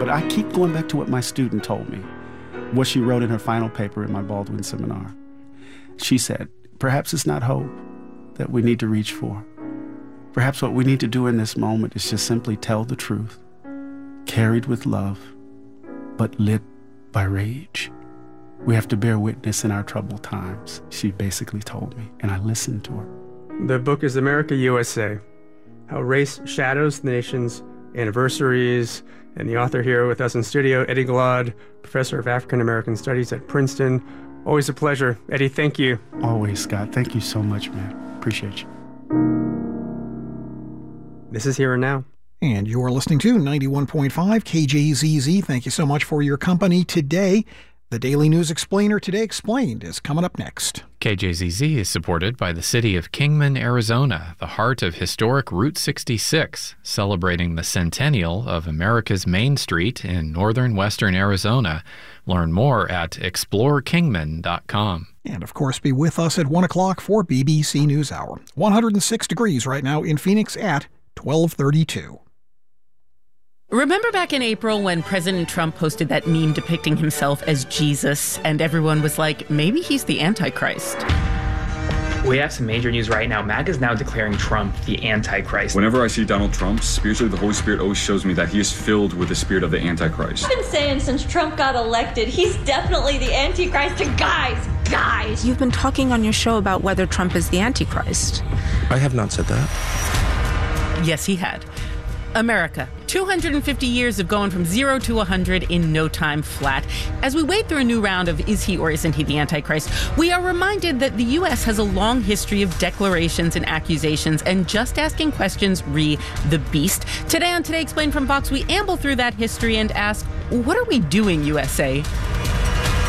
But I keep going back to what my student told me, what she wrote in her final paper in my Baldwin seminar. She said, perhaps it's not hope that we need to reach for. Perhaps what we need to do in this moment is just simply tell the truth, carried with love, but lit by rage. We have to bear witness in our troubled times, she basically told me, and I listened to her. The book is America, USA, How Race Shadows the Nation's Anniversaries, and the author here with us in studio, Eddie Glaude, professor of African American Studies at Princeton. Always a pleasure. Eddie, thank you. Always, Scott. Thank you so much, man. Appreciate you. This is Here and Now. And you're listening to 91.5 KJZZ. Thank you so much for your company today. The Daily News Explainer Today Explained is coming up next. KJZZ is supported by the city of Kingman, Arizona, the heart of historic Route 66, celebrating the centennial of America's Main Street in northern western Arizona. Learn more at explorekingman.com. And, of course, be with us at 1 o'clock for BBC NewsHour. 106 degrees right now in Phoenix at 12:32. Remember back in April when President Trump posted that meme depicting himself as Jesus, and everyone was like, maybe he's the Antichrist? We have some major news right now. MAGA is now declaring Trump the Antichrist. Whenever I see Donald Trump, spiritually, the Holy Spirit always shows me that he is filled with the spirit of the Antichrist. I've been saying since Trump got elected, he's definitely the Antichrist. And guys, you've been talking on your show about whether Trump is the Antichrist. I have not said that. Yes, he had. America, 250 years of going from 0 to 100 in no time flat. As we wade through a new round of is he or isn't he the Antichrist, we are reminded that the U.S. has a long history of declarations and accusations and just asking questions re the beast. Today on Today Explained from Fox, we amble through that history and ask, what are we doing, USA?